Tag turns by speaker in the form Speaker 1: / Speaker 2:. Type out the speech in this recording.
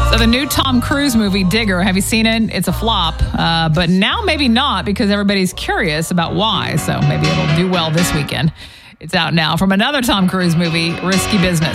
Speaker 1: So the new Tom Cruise movie, Digger, have you seen it? It's a flop, but now maybe not because everybody's curious about why. So maybe it'll do well this weekend. It's out now from another Tom Cruise movie, Risky Business.